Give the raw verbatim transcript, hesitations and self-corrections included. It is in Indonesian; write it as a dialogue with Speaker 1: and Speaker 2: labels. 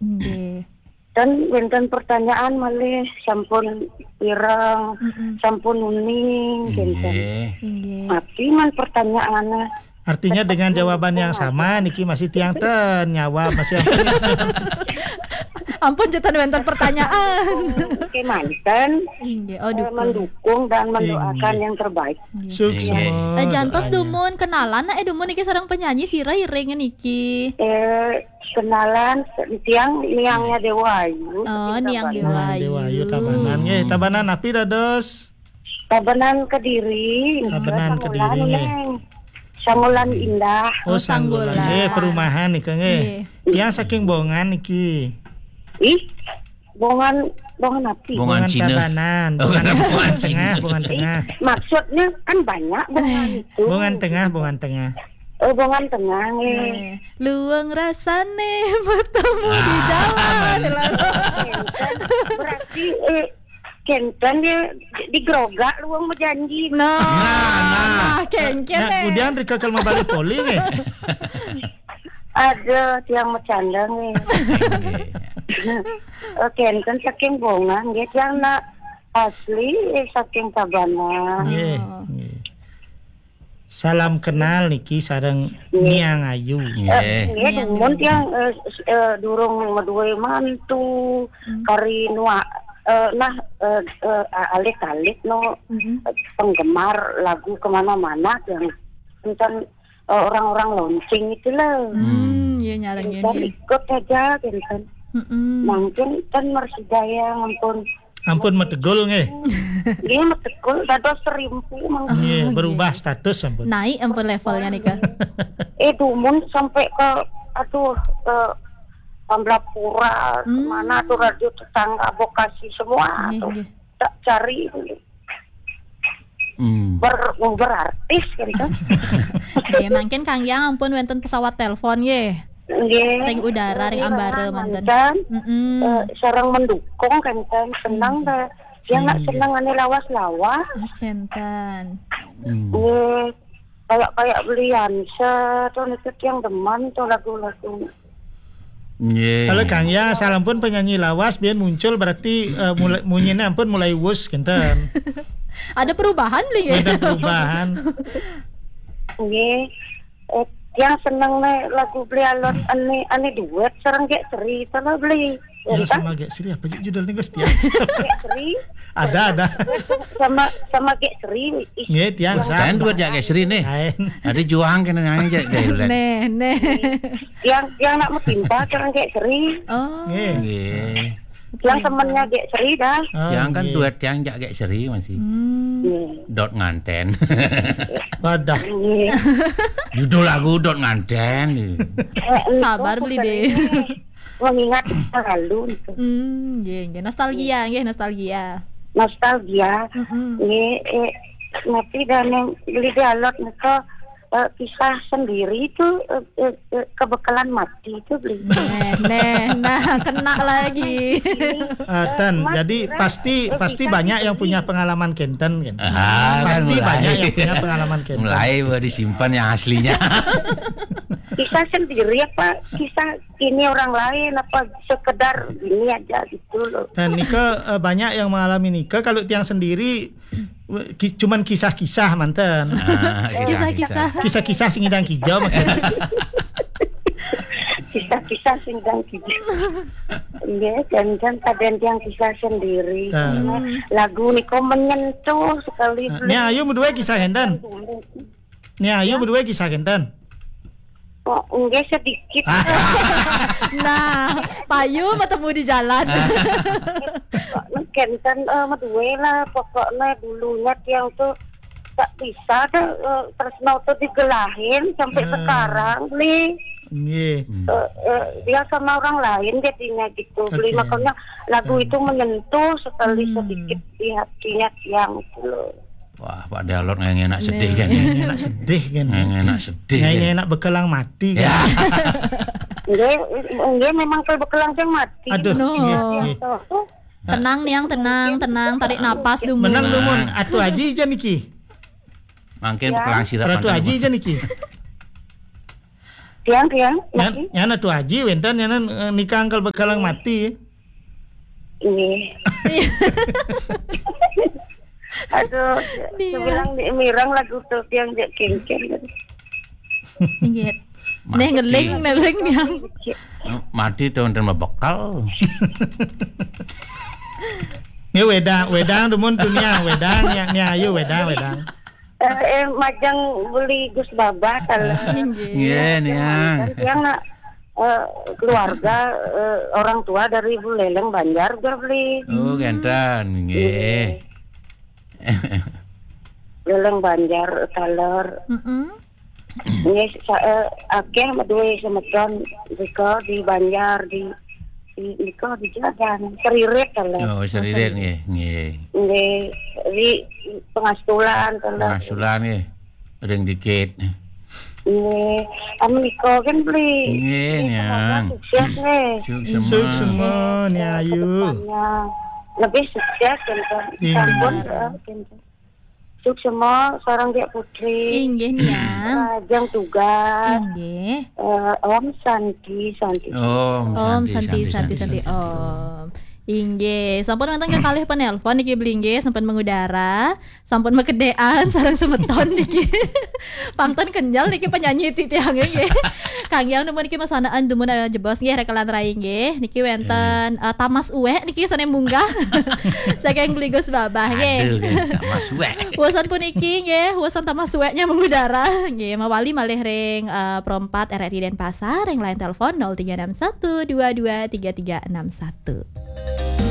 Speaker 1: Nggih.
Speaker 2: Dan wonten pertanyaan malih sampun ireng,
Speaker 1: Mm-mm.
Speaker 2: sampun uning kinten.
Speaker 3: Nggih.
Speaker 1: Nggih.
Speaker 2: Mati man pertanyaannya.
Speaker 4: Artinya dengan jawaban yang sama niki masih tiang ten nyawa masih
Speaker 1: Ampun jetan wonten pertanyaan.
Speaker 2: Oke manten
Speaker 1: Nggih. Oh
Speaker 2: eh,
Speaker 1: dukun.
Speaker 2: mendukung dan mendoakan
Speaker 4: Tinggi.
Speaker 2: yang terbaik.
Speaker 4: sukses.
Speaker 3: Nggih.
Speaker 1: Eh jantos
Speaker 4: doanya.
Speaker 1: dumun kenalan eh dumun iki sareng penyanyi sira iring niki.
Speaker 2: Eh kenalan tiang niangnya Dewa Ayu.
Speaker 1: Oh,
Speaker 2: tapi
Speaker 1: niang
Speaker 2: Tabanan.
Speaker 1: Dewa.
Speaker 4: Nah, Dewa Ayu Tabanan nggih, Tabanan api dados.
Speaker 2: Tabanan Kediri.
Speaker 4: Tabanan
Speaker 2: Sangulan,
Speaker 4: Kediri, nggih.
Speaker 2: Neng. Sangulan Indah.
Speaker 4: Oh,
Speaker 1: Oh,
Speaker 4: Sanggulan.
Speaker 1: Sanggulan.
Speaker 4: Eh, perumahan niki nggih.
Speaker 1: Nggih.
Speaker 4: Tiang saking bongan niki.
Speaker 2: Ih, bongan bongan api.
Speaker 3: Bongan Cina.
Speaker 4: Tabanan,
Speaker 3: Oh,
Speaker 4: bongan,
Speaker 3: bongan
Speaker 4: bongan
Speaker 3: Cina.
Speaker 4: tengah, bongan
Speaker 2: Ih,
Speaker 4: tengah.
Speaker 2: maksudnya kan banyak bongan itu.
Speaker 4: Bongan tengah, bongan tengah.
Speaker 2: Oh, bongan tengah nge.
Speaker 1: Eh, luweng rasane bertemu di jalan.
Speaker 2: Berarti eh, Kenten dia digerogak luang berjanji.
Speaker 1: Nah,
Speaker 4: nah.
Speaker 1: kengken
Speaker 4: Nah,
Speaker 1: eh.
Speaker 4: kemudian Rika Kelma balik poli nggih.
Speaker 2: Ada tiang bercanda nge. Oh, Kenten saking bongan dia tiang nak asli eh, saking Tabanan.
Speaker 4: Nggih, nggih. Salam kenal niki sareng Niang Ayu.
Speaker 3: Nggih.
Speaker 2: Nggih, dumun tiang eh, s- eh, durung medue mantu kari nua eh, nah eh, eh, alik-alik no
Speaker 1: Mm-mm.
Speaker 2: penggemar lagu kemana-mana yang tentang eh, orang-orang launching itu lah.
Speaker 1: Hmm, ya nyarang
Speaker 2: Dan
Speaker 1: ini.
Speaker 2: ikut aja gitu kan.
Speaker 1: Mm-mm.
Speaker 2: Mungkin kan mersidaya ampun.
Speaker 4: Ampun metegul nggih.
Speaker 2: Dia metekul dados serimpu mang.
Speaker 4: Nggih, berubah status ampun.
Speaker 1: Naik ampun levelnya nih kak.
Speaker 2: Eh dumun sampai ke aduh ke Pamblapura
Speaker 1: Hmm.
Speaker 2: kemana tuh radio tetangga Bekasi semua
Speaker 1: Nggih,
Speaker 2: tuh
Speaker 1: nggih.
Speaker 2: tak cari
Speaker 3: Hmm.
Speaker 2: ber berartis gitu.
Speaker 1: Ya mungkin Kang Yang ampun wonten pesawat telepon ye.
Speaker 2: Nggih.
Speaker 1: Ring udara, ring ambara, manten.
Speaker 2: manten.
Speaker 1: Mm-mm.
Speaker 2: Eh, sarang mendukung kan kan senang dah. Dia nak senang ane lawas-lawas.
Speaker 1: Ah, centan.
Speaker 3: Hmm.
Speaker 2: Nggih. Kayak kayak beliansa tuh itu yang demen tuh lagu-lagu.
Speaker 3: Nggih.
Speaker 4: Kalau Kang Ya salam pun penyanyi lawas biar muncul berarti uh, mulai munyinya ampun mulai wus kenten.
Speaker 1: Ada perubahan beli ya?
Speaker 4: Ada perubahan.
Speaker 2: Nggih. Eh, yang seneng nih lagu beli alon ane ane duet sareng gek seri lah beli.
Speaker 4: Ya
Speaker 2: Ya,
Speaker 4: sama Gek Sri apa sih judulnya Gus Tiang?
Speaker 2: gek seri
Speaker 4: Ada ada.
Speaker 2: sama sama gek seri. Ih,
Speaker 4: Nggih Tiang
Speaker 3: Kan
Speaker 4: sam.
Speaker 3: dua jak Sri nih.
Speaker 4: Lain.
Speaker 3: Ada juang kan nyanyi jak Dailan.
Speaker 1: Neh, neh.
Speaker 2: yang yang nak metimpa sareng gek seri.
Speaker 1: Oh.
Speaker 4: Nggih.
Speaker 3: Nggih.
Speaker 2: Yang temennya gek seri dah.
Speaker 4: Oh,
Speaker 3: Jangan kan
Speaker 4: nggih.
Speaker 3: dua tiang jak Sri masih.
Speaker 1: Hmm.
Speaker 2: Nggih.
Speaker 3: Dot nganten.
Speaker 4: Wadah.
Speaker 2: Nggih.
Speaker 3: Judul lagu dot nganten.
Speaker 2: Eh,
Speaker 1: Sabar
Speaker 2: itu
Speaker 1: beli
Speaker 2: sering
Speaker 1: deh.
Speaker 2: Mengingat masa lalu itu.
Speaker 1: Hmm, nggih, nggih nostalgia, nggih nostalgia.
Speaker 2: Nostalgia.
Speaker 1: Mm-mm.
Speaker 2: Nggih, eh, nanti dan yang beli dialog itu eh, kisah sendiri itu eh, eh, eh, kebekalan mati itu beli.
Speaker 1: Neh, neh, nah kena lagi.
Speaker 4: Uh, Ten,
Speaker 2: Mas,
Speaker 4: jadi
Speaker 2: kira-
Speaker 4: pasti
Speaker 2: eh,
Speaker 4: pasti
Speaker 2: bisa
Speaker 4: banyak yang
Speaker 2: sendiri.
Speaker 4: punya pengalaman kenten kan.
Speaker 3: Ah, kan
Speaker 4: Pasti
Speaker 3: mulai.
Speaker 4: banyak yang punya pengalaman kenten.
Speaker 3: Mulai baru disimpan yang aslinya.
Speaker 2: Kisah sendiri apa kisah ini orang lain apa sekedar ini aja gitu loh.
Speaker 4: Dan Nika eh, banyak yang mengalami Nika kalau tiang sendiri eh, ki- cuman kisah-kisah manten.
Speaker 3: Ah,
Speaker 1: Kisah-kisah.
Speaker 4: Kisah-kisah sing idang hijau maksudnya.
Speaker 2: Kisah-kisah singgang gitu. Iya, dan kan kadang yang kisah sendiri.
Speaker 4: Nah.
Speaker 2: Lagu niko menyentuh sekali.
Speaker 4: Ni ayo berdua kisah kenten. Ni ayo berdua kisah kenten.
Speaker 2: Oh, enggak sedikit.
Speaker 1: Nah, payu bertemu di jalan.
Speaker 2: Kenten eh medue lah pokoknya dulunya yang tuh tak bisa dah eh, terus mau tuh digelahin sampai
Speaker 4: Hmm.
Speaker 2: sekarang beli
Speaker 4: Nggih.
Speaker 2: eh, eh, dia sama orang lain jadinya gitu beli
Speaker 4: Oke.
Speaker 2: makanya lagu
Speaker 4: Hmm.
Speaker 2: itu menyentuh sekali
Speaker 1: Hmm.
Speaker 2: sedikit di hatinya yang itu loh.
Speaker 3: Wah, Pak Dalot nggak enak sedih kan.
Speaker 4: Yang enak sedih kan.
Speaker 3: Nggak enak sedih.
Speaker 4: Yang
Speaker 3: kan?
Speaker 4: enak bekelang mati
Speaker 3: Ya.
Speaker 4: kan.
Speaker 2: Enggak, enggak memang kalau bekelang mati.
Speaker 4: Aduh,
Speaker 1: No.
Speaker 4: nggih,
Speaker 2: Yang
Speaker 4: nggih.
Speaker 2: tuh,
Speaker 1: Tenang niang, tenang, tenang, tarik napas dulu.
Speaker 4: Menang dumun atu aji aja niki.
Speaker 3: Mungkin
Speaker 2: Ya.
Speaker 3: pelang sirap.
Speaker 4: Ratu aji aja niki.
Speaker 2: Tiang tiang.
Speaker 4: Nyan, nyana tu haji wentan nyana eh, nikah angkal bekalang mati.
Speaker 2: Ini. Aduh,
Speaker 1: Dia.
Speaker 2: sebilang di mirang lagu tuh tiang dia kengkeng.
Speaker 1: Inggit. Nih ngeling ngeling yang.
Speaker 3: Mati tuh dan bekal.
Speaker 4: Ni wedang, wedang demun tu nia, wedang nia nia ayu wedang wedang.
Speaker 2: Eh, eh majang beli Gus Baba kalau.
Speaker 1: Inggit.
Speaker 3: Iya nih yang.
Speaker 2: Yang nak eh, keluarga eh, orang tua dari Buleleng Banjar udah beli.
Speaker 3: Oh gentan, nggih.
Speaker 2: Buleleng Banjar taler.
Speaker 1: Mm-mm.
Speaker 2: Ini saya akeh madue semeton diko di Banjar di di diko di Jagan Seriret taler.
Speaker 3: Oh seriret nggih, nggih.
Speaker 2: Di di pengastulan taler.
Speaker 3: Masulan nggih. Ring dikit.
Speaker 2: Ini Amerika kan beli.
Speaker 3: Nggih, Nyang.
Speaker 2: Sukses nih.
Speaker 3: Suk
Speaker 4: Suk
Speaker 3: semua.
Speaker 4: semua nia ayu.
Speaker 2: Kedepannya lebih sukses kan.
Speaker 4: Iya.
Speaker 2: Sampun eh, kan. Suk semua seorang dia putri.
Speaker 1: Inggih niang.
Speaker 2: Rajang tugas.
Speaker 1: Inggih.
Speaker 2: Eh, Om Santi Santi.
Speaker 3: Om,
Speaker 1: Om Santi Santi Santi Om. Inggih, sampun wonten kekalih penelpon niki blinggih sampun mengudara, sampun mekedean sareng semeton niki. Pangton kenjal niki penyanyi titiang nggih. Kang Yang nemen niki masanaan dumun uh, jebos nggih rekelan rai nggih. Niki wonten uh, Tamas Uwe niki sane munggah. Saking beli Gus Babah nggih.
Speaker 3: Aduh, tak masuk.
Speaker 1: Wusan puniki nggih, wusan Tamas Uwe-nya mengudara nggih. Mawali malih ring uh, Prompat R R I Denpasar, ring lain telepon nol tiga enam satu dua dua tiga tiga enam satu.